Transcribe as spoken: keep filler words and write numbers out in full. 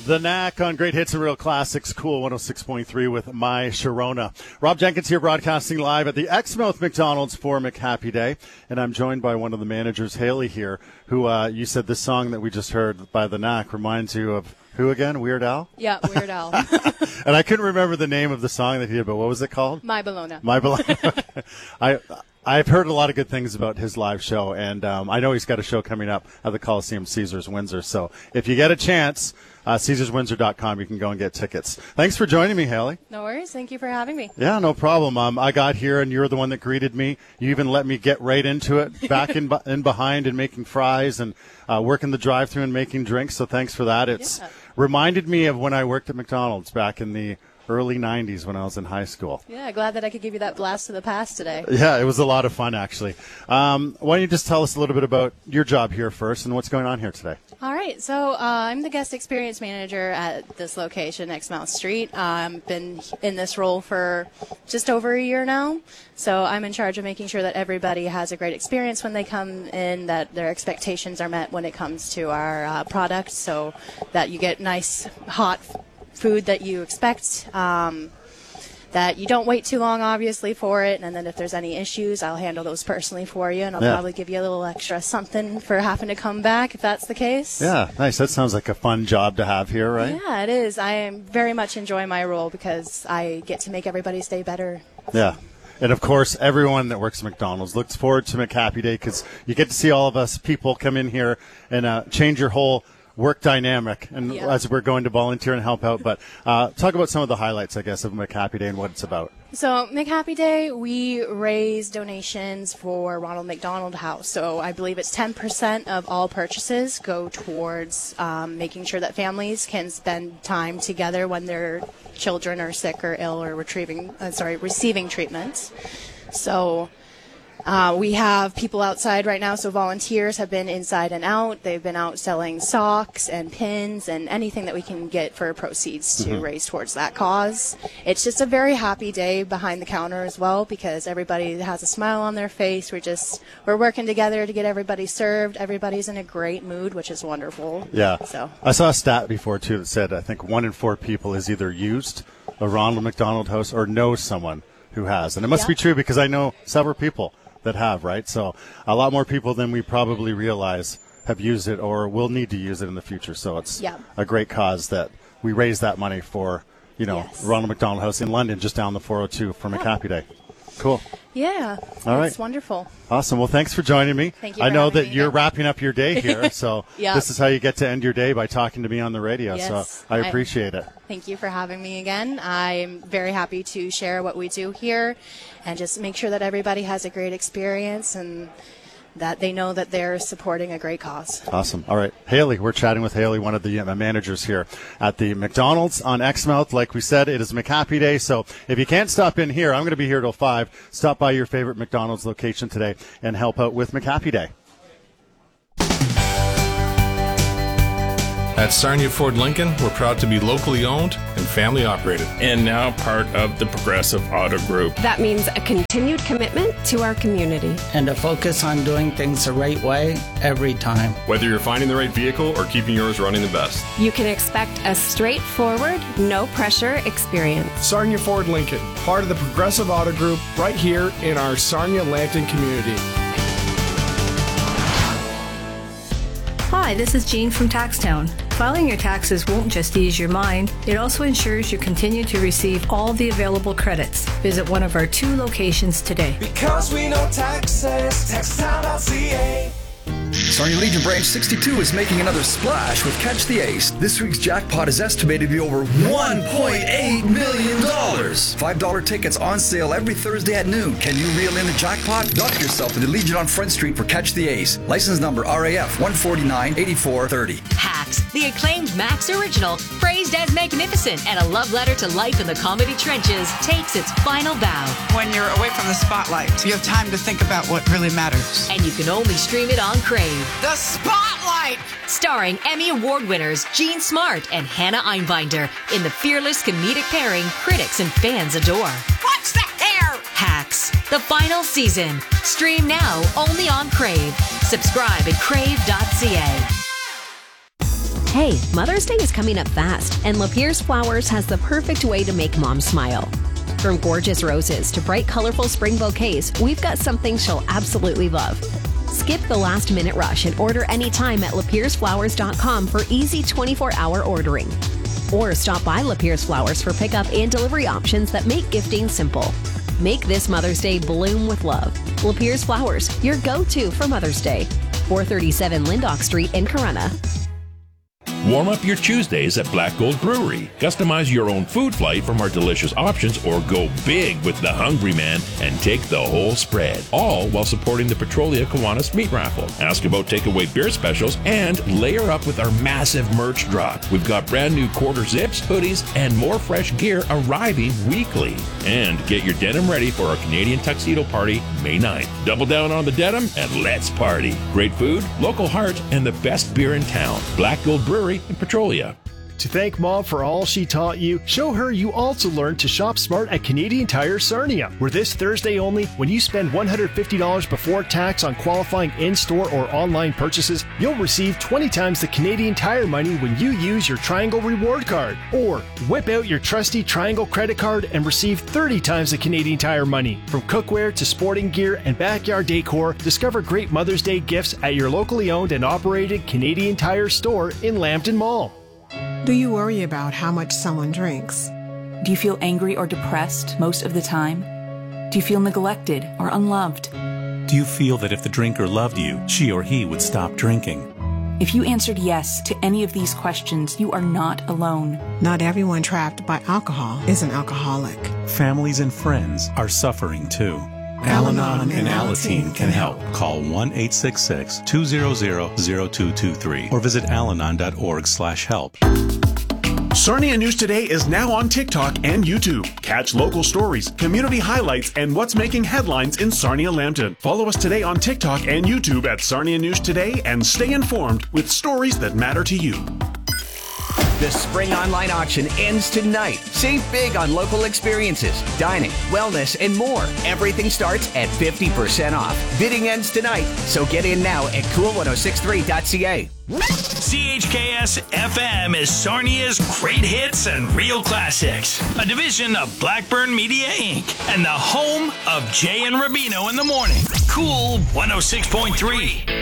The Knack on Great Hits and Real Classics, Cool one oh six point three with My Sharona. Rob Jenkins here, broadcasting live at the Exmouth McDonald's for McHappy Day. And I'm joined by one of the managers, Haley, here, who uh, you said this song that we just heard by The Knack reminds you of who again? Weird Al? Yeah, Weird Al. And I couldn't remember the name of the song that he did, but what was it called? My Bologna. My Bologna. I... I've heard a lot of good things about his live show, and um, I know he's got a show coming up at the Coliseum Caesars Windsor. So if you get a chance, uh, Caesars Windsor dot com, you can go and get tickets. Thanks for joining me, Haley. No worries. Thank you for having me. Yeah, no problem. Um, I got here, and you're the one that greeted me. You even let me get right into it, back in, in behind and making fries and uh, working the drive-thru and making drinks. So thanks for that. It's yeah. reminded me of when I worked at McDonald's back in the early nineties when I was in high school. Yeah, glad that I could give you that blast to the past today. Yeah, it was a lot of fun, actually. Um, why don't you just tell us a little bit about your job here first and what's going on here today? All right, so uh, I'm the guest experience manager at this location, Exmouth Street. I've um, been in this role for just over a year now, so I'm in charge of making sure that everybody has a great experience when they come in, that their expectations are met when it comes to our uh, product, so that you get nice, hot food that you expect, um, that you don't wait too long, obviously, for it, and then if there's any issues, I'll handle those personally for you, and I'll yeah. probably give you a little extra something for having to come back, if that's the case. Yeah, nice. That sounds like a fun job to have here, right? Yeah, it is. I am very much enjoy my role because I get to make everybody's day better. Yeah. And, of course, everyone that works at McDonald's looks forward to McHappy Day because you get to see all of us people come in here and uh, change your whole work dynamic, and yeah. as we're going to volunteer and help out. But uh, talk about some of the highlights, I guess, of McHappy Day and what it's about. So McHappy Day, we raise donations for Ronald McDonald House. So I believe it's ten percent of all purchases go towards um, making sure that families can spend time together when their children are sick or ill or retrieving, uh, sorry, receiving treatment. So Uh, we have people outside right now, so volunteers have been inside and out. They've been out selling socks and pins and anything that we can get for proceeds to mm-hmm. raise towards that cause. It's just a very happy day behind the counter as well because everybody has a smile on their face. We're just we're working together to get everybody served. Everybody's in a great mood, which is wonderful. Yeah. So I saw a stat before, too, that said I think one in four people has either used a Ronald McDonald House or knows someone who has. And it must yeah. be true because I know several people that have, right? So a lot more people than we probably realize have used it or will need to use it in the future. So it's yeah. a great cause that we raise that money for, you know, yes. Ronald McDonald House in London, just down the four oh two for yeah. McHappy Day. Cool. Yeah. All right. It's wonderful. Awesome. Well, thanks for joining me. Thank you I for know having that me you're again. wrapping up your day here, so yeah. this is how you get to end your day by talking to me on the radio. Yes. So I appreciate I, it. Thank you for having me again. I'm very happy to share what we do here and just make sure that everybody has a great experience and that they know that they're supporting a great cause. Awesome. All right. Haley, we're chatting with Haley, one of the uh, managers here at the McDonald's on Exmouth. Like we said, it is McHappy Day, so if you can't stop in here, I'm going to be here till five. Stop by your favorite McDonald's location today and help out with McHappy Day. At Sarnia Ford Lincoln, we're proud to be locally owned and family operated. And now part of the Progressive Auto Group. That means a continued commitment to our community. And a focus on doing things the right way every time. Whether you're finding the right vehicle or keeping yours running the best. You can expect a straightforward, no-pressure experience. Sarnia Ford Lincoln, part of the Progressive Auto Group, right here in our Sarnia-Lambton community. Hi, this is Jean from Taxtown. Filing your taxes won't just ease your mind, it also ensures you continue to receive all the available credits. Visit one of our two locations today. Because we know taxes, taxtown dot c a. Sarnia Legion Branch sixty-two is making another splash with Catch the Ace. This week's jackpot is estimated to be over one point eight million dollars. five dollar tickets on sale every Thursday at noon. Can you reel in the jackpot? Dock yourself to the Legion on Front Street for Catch the Ace. License number R A F one forty-nine eighty-four thirty. Hacks, the acclaimed Max original, praised as magnificent and a love letter to life in the comedy trenches, takes its final bow. When you're away from the spotlight, you have time to think about what really matters. And you can only stream it on Crave. The Spotlight! Starring Emmy Award winners Jean Smart and Hannah Einbinder in the fearless comedic pairing critics and fans adore. What's the hair? Hacks, the final season. Stream now only on Crave. Subscribe at crave dot c a. Hey, Mother's Day is coming up fast, and Lapierre's Flowers has the perfect way to make mom smile. From gorgeous roses to bright, colorful spring bouquets, we've got something she'll absolutely love. Skip the last-minute rush and order anytime at lapierres flowers dot com for easy twenty-four hour ordering. Or stop by Lapierre's Flowers for pickup and delivery options that make gifting simple. Make this Mother's Day bloom with love. Lapierre's Flowers, your go-to for Mother's Day. four thirty-seven Lindauch Street in Corunna. Warm up your Tuesdays at Black Gold Brewery. Customize your own food flight from our delicious options or go big with the Hungry Man and take the whole spread. All while supporting the Petrolia Kiwanis Meat Raffle. Ask about takeaway beer specials and layer up with our massive merch drop. We've got brand new quarter zips, hoodies, and more fresh gear arriving weekly. And get your denim ready for our Canadian Tuxedo Party May ninth. Double down on the denim and let's party. Great food, local heart, and the best beer in town. Black Gold Brewery in Petrolia. To thank Mom for all she taught you, show her you also learned to shop smart at Canadian Tire Sarnia, where this Thursday only, when you spend one hundred fifty dollars before tax on qualifying in-store or online purchases, you'll receive twenty times the Canadian Tire money when you use your Triangle Reward Card. Or whip out your trusty Triangle Credit Card and receive thirty times the Canadian Tire money. From cookware to sporting gear and backyard decor, discover great Mother's Day gifts at your locally owned and operated Canadian Tire store in Lambton Mall. Do you worry about how much someone drinks? Do you feel angry or depressed most of the time? Do you feel neglected or unloved? Do you feel that if the drinker loved you, she or he would stop drinking? If you answered yes to any of these questions, you are not alone. Not everyone trapped by alcohol is an alcoholic. Families and friends are suffering too. Al-Anon and Alateen can help. Call one eight six six, two zero zero, zero two two three or visit alanon dot org slash help. Sarnia News Today is now on TikTok and YouTube. Catch local stories, community highlights, and what's making headlines in Sarnia-Lambton. Follow us today on TikTok and YouTube at Sarnia News Today and stay informed with stories that matter to you. The spring online auction ends tonight. Save big on local experiences, dining, wellness, and more. Everything starts at fifty percent off. Bidding ends tonight, so get in now at cool ten sixty-three dot c a. C H K S F M is Sarnia's great hits and real classics. A division of Blackburn Media Incorporated and the home of Jay and Rubino in the morning. Cool one oh six point three.